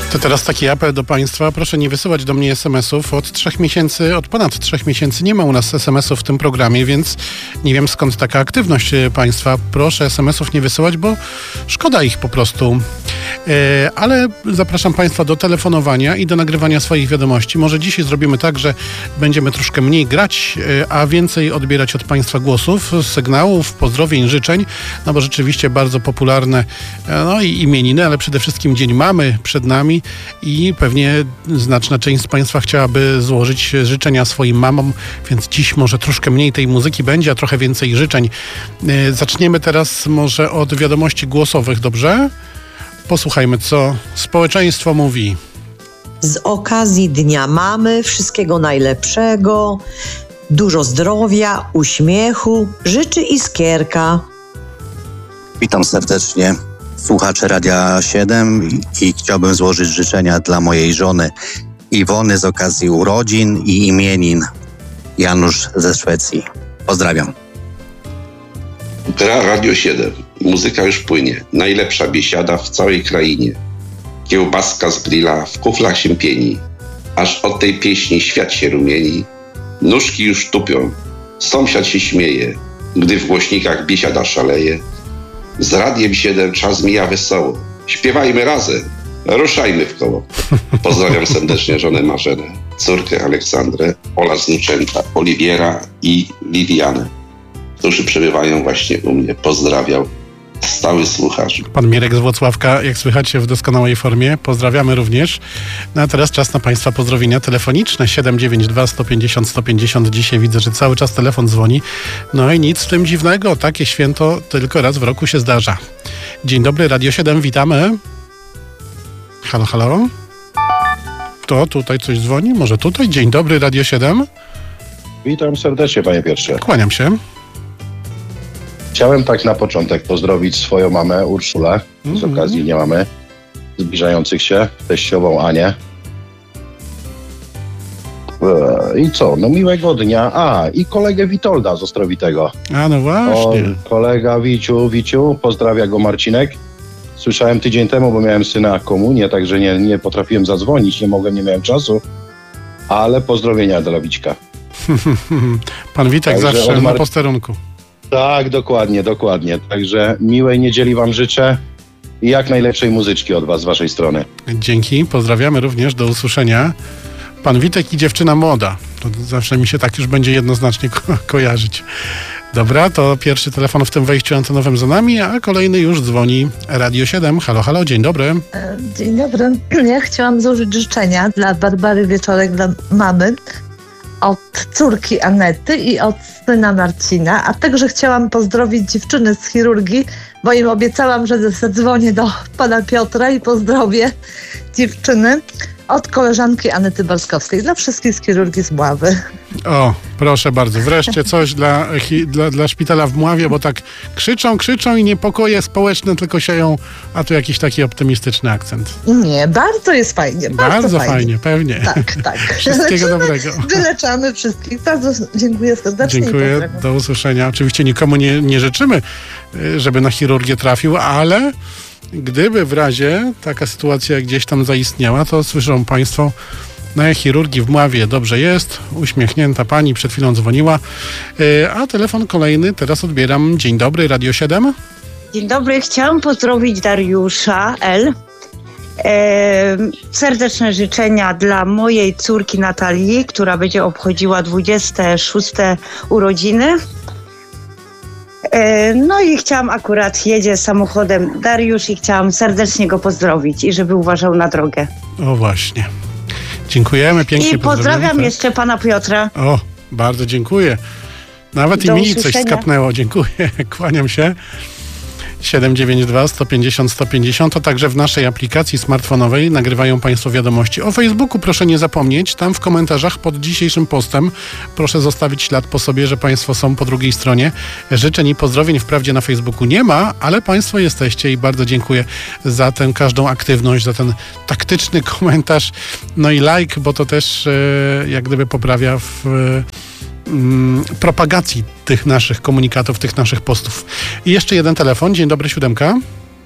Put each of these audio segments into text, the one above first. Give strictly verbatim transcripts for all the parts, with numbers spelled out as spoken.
To teraz taki apel do Państwa. Proszę nie wysyłać do mnie es em esów. Od trzech miesięcy, od ponad trzech miesięcy nie ma u nas es em esów w tym programie, więc nie wiem skąd taka aktywność Państwa. Proszę es em esów nie wysyłać, bo szkoda ich po prostu. E, ale zapraszam Państwa do telefonowania i do nagrywania swoich wiadomości. Może dzisiaj zrobimy tak, że będziemy troszkę mniej grać, e, a więcej odbierać od Państwa głosów, sygnałów, pozdrowień, życzeń, no bo rzeczywiście bardzo popularne e, no i imieniny, ale przede wszystkim dzień mamy przed nami i pewnie znaczna część z Państwa chciałaby złożyć życzenia swoim mamom, więc dziś może troszkę mniej tej muzyki będzie, a trochę więcej życzeń. E, zaczniemy teraz może od wiadomości głosowych, dobrze? Posłuchajmy, co społeczeństwo mówi. Z okazji Dnia Mamy wszystkiego najlepszego, dużo zdrowia, uśmiechu, życzy Iskierka. Witam serdecznie słuchacze Radia siedem i, i chciałbym złożyć życzenia dla mojej żony Iwony z okazji urodzin i imienin. Janusz ze Szwecji. Pozdrawiam. Gra Radio siedem. Muzyka już płynie. Najlepsza biesiada w całej krainie. Kiełbaska z grilla w kuflach się pieni. Aż od tej pieśni świat się rumieni. Nóżki już tupią. Sąsiad się śmieje, gdy w głośnikach biesiada szaleje. Z Radiem siedem czas mija wesoło. Śpiewajmy razem. Ruszajmy w koło. Pozdrawiam serdecznie żonę Marzenę, córkę Aleksandrę, Ola z Nuczęta, Oliwiera i Liwianę, którzy przebywają właśnie u mnie. Pozdrawiam. Stały słuchacz. Pan Mirek z Włocławka, jak słychać, w doskonałej formie. Pozdrawiamy również. No a teraz czas na Państwa pozdrowienia telefoniczne. siedem dziewięć dwa sto pięćdziesiąt sto pięćdziesiąt. Dzisiaj widzę, że cały czas telefon dzwoni. No i nic w tym dziwnego. Takie święto tylko raz w roku się zdarza. Dzień dobry, Radio siedem, witamy. Halo, halo. Kto tutaj coś dzwoni? Może tutaj? Dzień dobry, Radio siedem. Witam serdecznie, panie Piotrze. Kłaniam się. Chciałem tak na początek pozdrowić swoją mamę Urszulę z Mm-hmm. okazji Dnia Mamy zbliżających się, teściową Anię. Eee, I co? No miłego dnia. A, i kolegę Witolda z Ostrowitego. A no właśnie. O, kolega Wiciu, Wiciu, pozdrawia go Marcinek. Słyszałem tydzień temu, bo miałem syna komunię, także nie, nie potrafiłem zadzwonić, nie mogłem, nie miałem czasu. Ale pozdrowienia dla Wićka. Pan Witek Także zawsze od Mar- na posterunku. Tak, dokładnie, dokładnie. Także miłej niedzieli wam życzę i jak najlepszej muzyczki od was, z waszej strony. Dzięki, pozdrawiamy również, do usłyszenia. Pan Witek i dziewczyna młoda. To zawsze mi się tak już będzie jednoznacznie ko- kojarzyć. Dobra, to pierwszy telefon w tym wejściu antenowym za nami, a kolejny już dzwoni. Radio siedem. Halo, halo, dzień dobry. Dzień dobry. Ja chciałam złożyć życzenia dla Barbary Wieczorek, dla mamy, od córki Anety i od syna Marcina, a także chciałam pozdrowić dziewczyny z chirurgii, bo im obiecałam, że zadzwonię do pana Piotra i pozdrowię dziewczyny od koleżanki Anety Borskowskiej, dla wszystkich z chirurgii z Mławy. O, proszę bardzo, wreszcie coś dla, hi, dla, dla szpitala w Mławie, bo tak krzyczą, krzyczą i niepokoje społeczne tylko sieją, a tu jakiś taki optymistyczny akcent. Nie, bardzo jest fajnie. Bardzo, Bardzo fajnie. fajnie, pewnie. Tak, tak. Wszystkiego Leczymy, dobrego. Wyleczamy wszystkich. Bardzo dziękuję serdecznie. Dziękuję, do usłyszenia. Oczywiście nikomu nie, nie życzymy, żeby na chirurgię trafił, ale gdyby w razie taka sytuacja gdzieś tam zaistniała, to słyszą Państwo, na chirurgii w Mławie dobrze jest, uśmiechnięta pani przed chwilą dzwoniła, a telefon kolejny teraz odbieram. Dzień dobry, Radio siedem. Dzień dobry, chciałam pozdrowić Dariusza L. E, serdeczne życzenia dla mojej córki Natalii, która będzie obchodziła dwudzieste szóste urodziny. E, no i chciałam akurat, jedzie samochodem Dariusz i chciałam serdecznie go pozdrowić i żeby uważał na drogę. O właśnie. Dziękujemy, pięknie I pozdrawiam tak? jeszcze pana Piotra. O, bardzo dziękuję. Nawet Do i mi coś usłyszenia. skapnęło. Dziękuję, kłaniam się. siedem dziewięć dwa sto pięćdziesiąt sto pięćdziesiąt, to także w naszej aplikacji smartfonowej nagrywają Państwo wiadomości. O Facebooku proszę nie zapomnieć, tam w komentarzach pod dzisiejszym postem proszę zostawić ślad po sobie, że Państwo są po drugiej stronie. Życzeń i pozdrowień wprawdzie na Facebooku nie ma, ale Państwo jesteście i bardzo dziękuję za tę każdą aktywność, za ten taktyczny komentarz, no i like, bo to też e, jak gdyby poprawia w propagacji tych naszych komunikatów, tych naszych postów. I jeszcze jeden telefon. Dzień dobry, siódemka.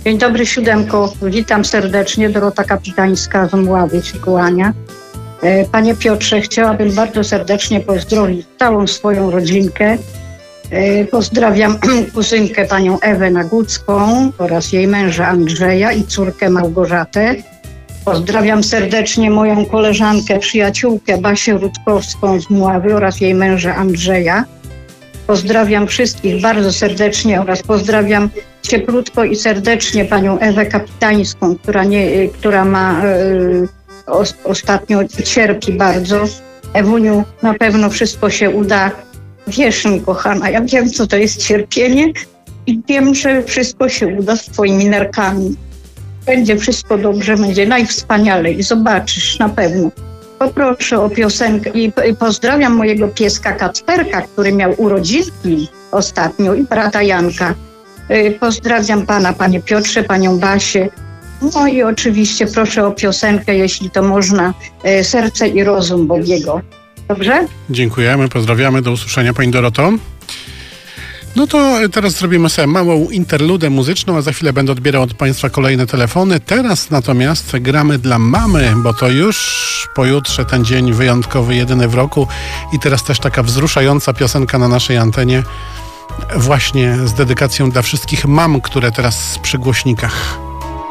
Dzień dobry, siódemko. Witam serdecznie. Dorota Kapitańska z Mławy się kłania. Panie Piotrze, chciałabym bardzo serdecznie pozdrowić całą swoją rodzinkę. Pozdrawiam kuzynkę panią Ewę Nagucką oraz jej męża Andrzeja i córkę Małgorzatę. Pozdrawiam serdecznie moją koleżankę, przyjaciółkę Basię Rutkowską z Mławy oraz jej męża Andrzeja. Pozdrawiam wszystkich bardzo serdecznie oraz pozdrawiam cieplutko i serdecznie panią Ewę Kapitańską, która, nie, która ma e, o, ostatnio cierpi bardzo. Ewuniu, na pewno wszystko się uda. Wiesz, kochana, ja wiem, co to jest cierpienie i wiem, że wszystko się uda z twoimi nerkami. Będzie wszystko dobrze, będzie najwspanialej. Zobaczysz, na pewno. Poproszę o piosenkę i pozdrawiam mojego pieska Kacperka, który miał urodzinki ostatnio i brata Janka. Pozdrawiam pana, panie Piotrze, panią Basię. No i oczywiście proszę o piosenkę, jeśli to można, Serce i rozum Bogiego. Dobrze? Dziękujemy, pozdrawiamy, do usłyszenia pani Doroto. No to teraz zrobimy sobie małą interludę muzyczną, a za chwilę będę odbierał od państwa kolejne telefony. Teraz natomiast gramy dla mamy, bo to już pojutrze ten dzień wyjątkowy, jedyny w roku i teraz też taka wzruszająca piosenka na naszej antenie właśnie z dedykacją dla wszystkich mam, które teraz przy głośnikach.